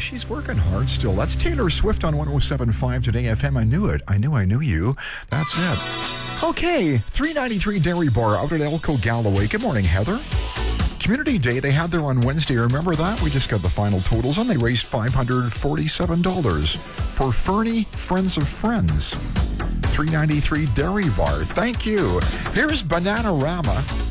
she's working hard still. That's Taylor Swift on 107.5 Today FM. I knew it. I knew you. That's it. Okay, 393 Dairy Bar out at Elko Galloway. Good morning, Heather. Community Day, they had there on Wednesday. Remember that? We just got the final totals and they raised $547 for Fernie Friends of Friends. 393 Dairy Bar. Thank you. Here's Bananarama.